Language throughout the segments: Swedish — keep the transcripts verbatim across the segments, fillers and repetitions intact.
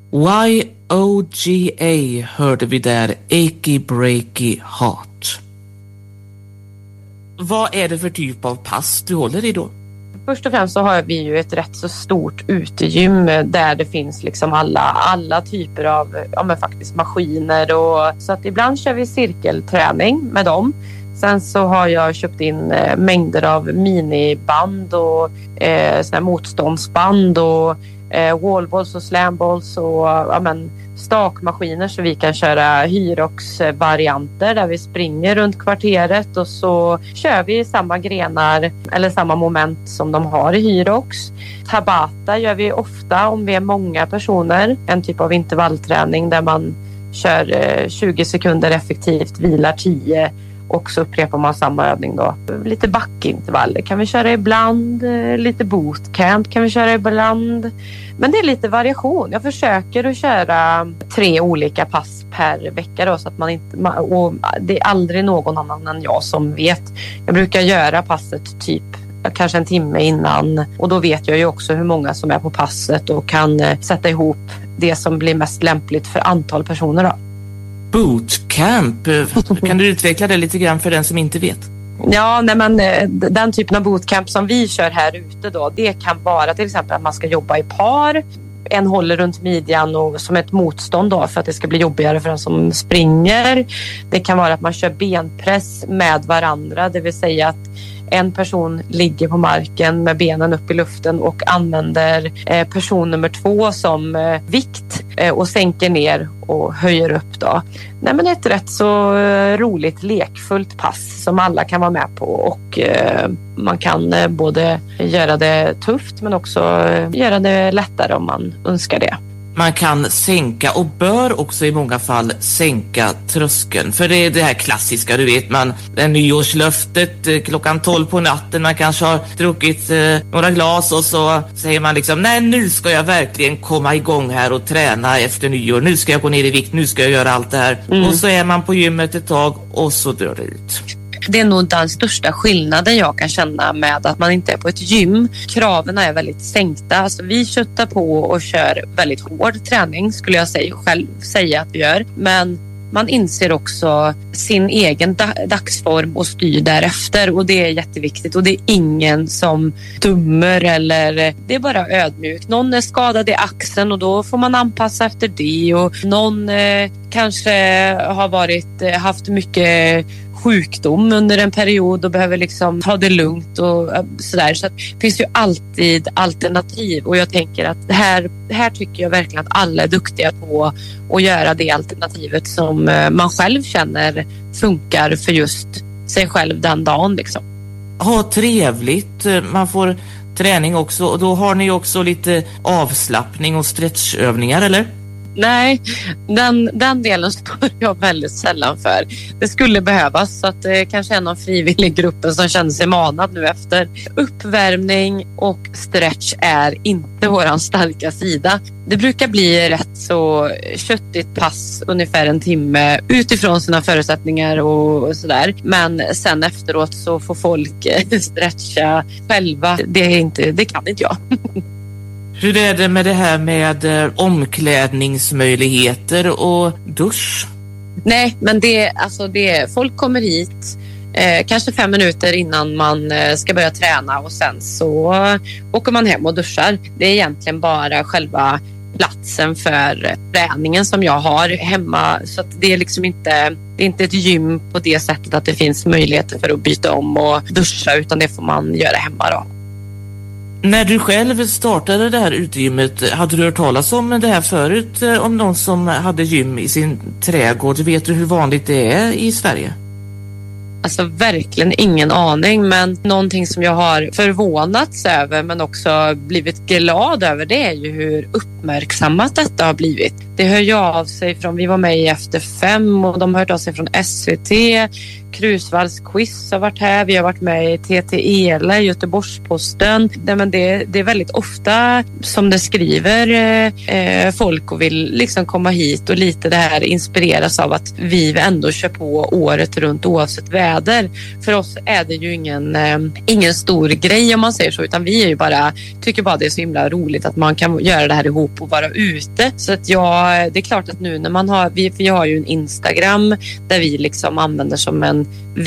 Y O G A hörde vi där, Achy Breaky Heart. Vad är det för typ av pass du håller i då? Först och främst så har vi ju ett rätt så stort utegym där det finns liksom alla, alla typer av ja, men faktiskt maskiner. Och, så att ibland kör vi cirkelträning med dem. Sen så har jag köpt in eh, mängder av miniband och eh, såna här motståndsband och eh, wallballs och slamballs och ja, men, stakmaskiner så vi kan köra Hyrox-varianter där vi springer runt kvarteret och så kör vi samma grenar eller samma moment som de har i Hyrox. Tabata gör vi ofta om vi är många personer, en typ av intervallträning där man kör eh, tjugo sekunder effektivt, vilar tio och så upprepar man samma övning då. Lite backintervaller kan vi köra ibland, lite bootcamp kan vi köra ibland. Men det är lite variation. Jag försöker att köra tre olika pass per vecka då, så att man inte, och det är aldrig någon annan än jag som vet. Jag brukar göra passet typ kanske en timme innan och då vet jag ju också hur många som är på passet och kan sätta ihop det som blir mest lämpligt för antal personer då. Bootcamp, kan du utveckla det lite grann för den som inte vet? Ja, nej men den typen av bootcamp som vi kör här ute då, det kan vara till exempel att man ska jobba i par. En håller runt midjan och som ett motstånd då för att det ska bli jobbigare för den som springer. Det kan vara att man kör benpress med varandra, det vill säga att en person ligger på marken med benen upp i luften och använder eh, person nummer två som eh, vikt eh, och sänker ner och höjer upp då. Nej, men ett rätt så eh, roligt lekfullt pass som alla kan vara med på och eh, man kan eh, både göra det tufft men också eh, göra det lättare om man önskar det. Man kan sänka och bör också i många fall sänka tröskeln. För det är det här klassiska, du vet, man det nyårslöftet klockan tolv på natten, man kanske har druckit eh, några glas och så säger man liksom, nej nu ska jag verkligen komma igång här och träna efter nyår. Nu ska jag gå ner i vikt, nu ska jag göra allt det här. Mm. Och så är man på gymmet ett tag och så dör det ut. Det är nog den största skillnaden jag kan känna med att man inte är på ett gym. Kraven är väldigt sänkta. Alltså vi köttar på och kör väldigt hård träning skulle jag säga, själv säga att vi gör. Men man inser också sin egen dagsform och styr därefter och det är jätteviktigt och det är ingen som dömer eller det är bara ödmjukt. Någon är skadad i axeln och då får man anpassa efter det och någon eh, kanske har varit, haft mycket sjukdom under en period och behöver liksom ta det lugnt och sådär. Så att det finns ju alltid alternativ och jag tänker att här, här tycker jag verkligen att alla är duktiga på att göra det alternativet som man själv känner funkar för just sig själv den dagen liksom. Ha trevligt, man får träning också och då har ni också lite avslappning och stretchövningar, eller? Nej, den, den delen står jag väldigt sällan för. Det skulle behövas så att det kanske är någon frivillig i gruppen som känner sig manad nu efter. Uppvärmning och stretch är inte våran starka sida. Det brukar bli rätt så köttigt pass, ungefär en timme utifrån sina förutsättningar och sådär. Men sen efteråt så får folk stretcha själva. Det, är inte, det kan inte jag. Hur är det med det här med eh, omklädningsmöjligheter och dusch? Nej, men det, alltså det, folk kommer hit eh, kanske fem minuter innan man eh, ska börja träna och sen så eh, åker man hem och duschar. Det är egentligen bara själva platsen för träningen som jag har hemma så att det är liksom inte, det är inte ett gym på det sättet att det finns möjligheter för att byta om och duscha utan det får man göra hemma då. När du själv startade det här utegymmet, hade du hört talas om det här förut? Om någon som hade gym i sin trädgård? Vet du hur vanligt det är i Sverige? Alltså verkligen ingen aning, men någonting som jag har förvånats över men också blivit glad över det är ju hur uppmärksammat detta har blivit. Det hör ju av sig från, vi var med i Efter fem och de har hört av sig från S V T, Krusvalls-quiz har varit här. Vi har varit med i T T E L A, Göteborgs-Posten. Det, men det, det är väldigt ofta som det skriver eh, folk och vill liksom komma hit och lite det här inspireras av att vi ändå kör på året runt oavsett väder. För oss är det ju ingen, eh, ingen stor grej om man säger så, utan vi är ju bara, tycker bara det är så himla roligt att man kan göra det här ihop och vara ute. Så att ja, det är klart att nu när man har, vi, vi har ju en Instagram där vi liksom använder som en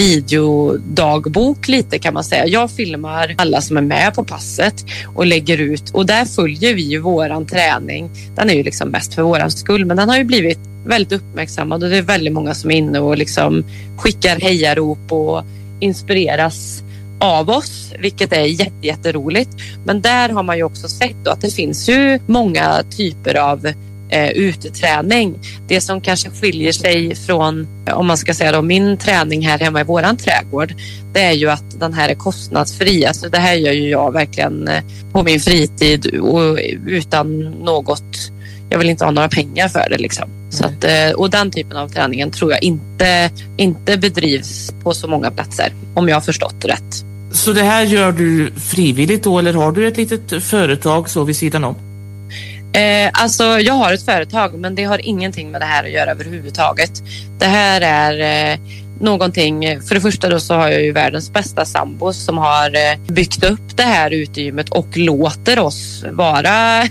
videodagbok lite kan man säga. Jag filmar alla som är med på passet och lägger ut, och där följer vi ju våran träning. Den är ju liksom mest för våran skull, men den har ju blivit väldigt uppmärksammad och det är väldigt många som är inne och liksom skickar hejarop och inspireras av oss, vilket är jätte, jätteroligt. Men där har man ju också sett då att det finns ju många typer av eh, uteträning. Det som kanske skiljer sig från, om man ska säga då, min träning här hemma i våran trädgård, det är ju att den här är kostnadsfri. Alltså det här gör ju jag verkligen på min fritid och utan något, jag vill inte ha några pengar för det liksom. Så att, och den typen av träningen tror jag inte, inte bedrivs på så många platser, om jag har förstått rätt. Så det här gör du frivilligt då, eller har du ett litet företag så vid sidan om? Eh, alltså jag har ett företag, men det har ingenting med det här att göra överhuvudtaget. Det här är eh, någonting, för det första då så har jag ju världens bästa sambo som har eh, byggt upp det här utegymmet och låter oss vara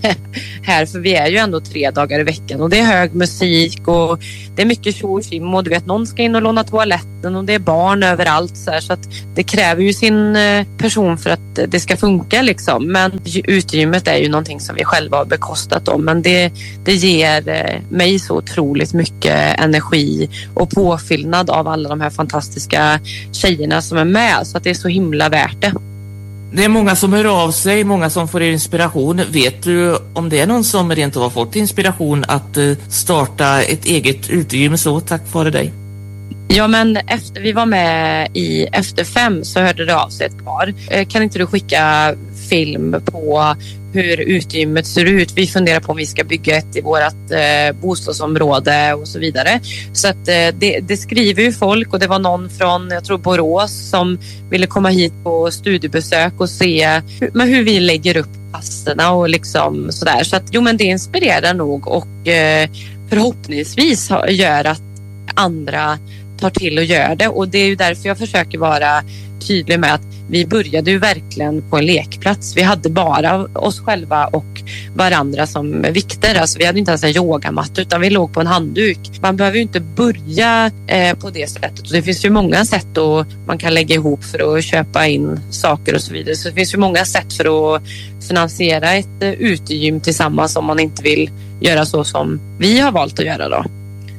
här, för vi är ju ändå tre dagar i veckan och det är hög musik och det är mycket tjo och tjim och du vet, någon ska in och låna toaletten och det är barn överallt så här, så att det kräver ju sin eh, person för att det ska funka liksom. Men utegymmet är ju någonting som vi själva har bekostat om, men det, det ger eh, mig så otroligt mycket energi och påfyllnad av alla de här fantastiska tjejerna som är med, så att det är så himla värt det. Det är många som hör av sig, många som får inspiration. Vet du om det är någon som rent har fått inspiration att starta ett eget utegym så tack vare dig? Ja, men efter vi var med i Efter fem så hörde det av sig ett par. Kan inte du skicka film på hur utegymmet ser ut? Vi funderar på om vi ska bygga ett i vårt eh, bostadsområde och så vidare. Så att eh, det, det skriver ju folk, och det var någon från, jag tror Borås, som ville komma hit på studiebesök och se hur, men hur vi lägger upp passerna och liksom sådär. Så att jo, men det inspirerar nog och eh, förhoppningsvis gör att andra tar till och gör det, och det är ju därför jag försöker vara tydlig med att vi började ju verkligen på en lekplats. Vi hade bara oss själva och varandra som vikter. Alltså vi hade inte ens en yogamatta utan vi låg på en handduk. Man behöver ju inte börja eh, på det sättet. Och det finns ju många sätt då man kan lägga ihop för att köpa in saker och så vidare. Så det finns ju många sätt för att finansiera ett eh, utegym tillsammans om man inte vill göra så som vi har valt att göra då.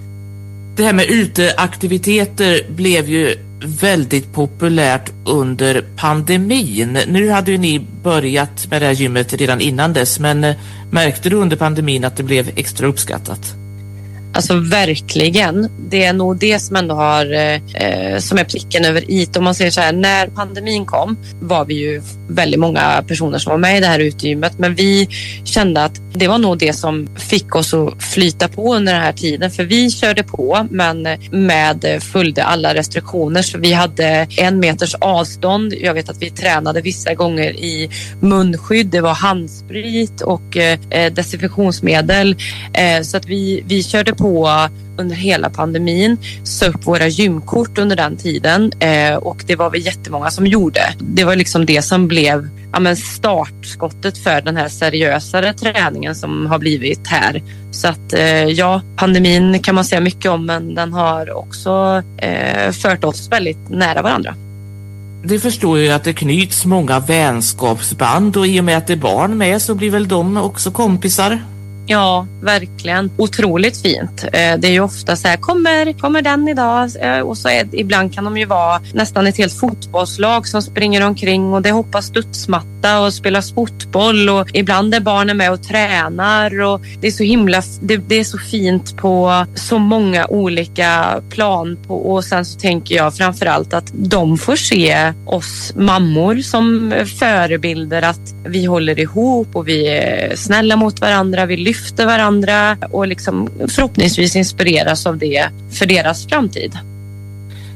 Det här med uteaktiviteter blev ju väldigt populärt under pandemin. Nu hade ju ni börjat med det här gymmet redan innan dess, men märkte du under pandemin att det blev extra uppskattat? Alltså verkligen. Det är nog det som ändå har eh, som är pricken över i. Om man säger så här, när pandemin kom var vi ju väldigt många personer som var med i det här utegymmet, men vi kände att det var nog det som fick oss att flyta på under den här tiden, för vi körde på men med följde alla restriktioner, så vi hade en meters avstånd. Jag vet att vi tränade vissa gånger i munskydd, det var handsprit och eh, desinfektionsmedel, eh, så att vi, vi körde på under hela pandemin, så upp våra gymkort under den tiden eh, och det var vi jättemånga som gjorde. Det var liksom det som blev ja, men startskottet för den här seriösare träningen som har blivit här. Så att eh, ja, pandemin kan man säga mycket om, men den har också eh, fört oss väldigt nära varandra. Det förstår ju att det knyts många vänskapsband, och i och med att det är barn med så blir väl de också kompisar? Ja, verkligen. Otroligt fint. Det är ju ofta så här, kommer, kommer den idag? Och så är, ibland kan de ju vara nästan ett helt fotbollslag som springer omkring och det hoppas studsmatta och spelas fotboll, och ibland är barnen med och tränar, och det är så himla, det, det är så fint på så många olika plan på, och sen så tänker jag framförallt att de får se oss mammor som förebilder, att vi håller ihop och vi är snälla mot varandra, vi lyfter varandra och liksom förhoppningsvis inspireras av det för deras framtid.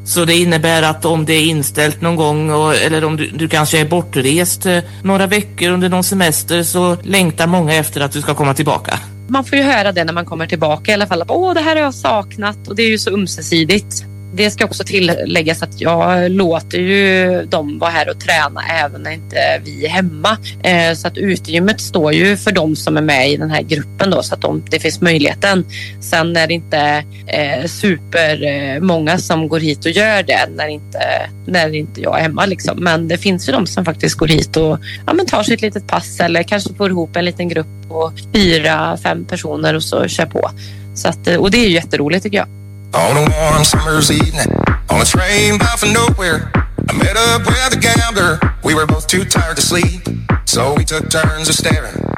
Så det innebär att om det är inställt någon gång och, eller om du, du kanske är bortrest eh, några veckor under någon semester, så längtar många efter att du ska komma tillbaka. Man får ju höra det när man kommer tillbaka i alla fall. Att, åh, det här har jag saknat, och det är ju så ömsesidigt. Det ska också tilläggas att jag låter ju dem vara här och träna även när inte vi är hemma. Eh, så att utegymmet står ju för de som är med i den här gruppen då, så att de, det finns möjligheten. Sen är det inte eh, super eh, många som går hit och gör det när inte, när inte jag är hemma liksom. Men det finns ju de som faktiskt går hit och ja, men tar sig ett litet pass eller kanske får ihop en liten grupp på fyra, fem personer och så kör på. Så att, och det är ju jätteroligt tycker jag. On a warm summer's evening, on a train bound for nowhere, I met up with a gambler. We were both too tired to sleep, so we took turns of staring